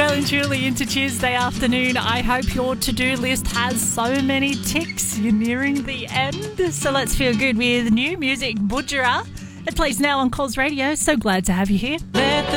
well and truly into Tuesday afternoon. I hope your to-do list has so many ticks. You're nearing the end. So let's feel good with new music, Budjera. It plays now on Cause Radio. So glad to have you here. Let the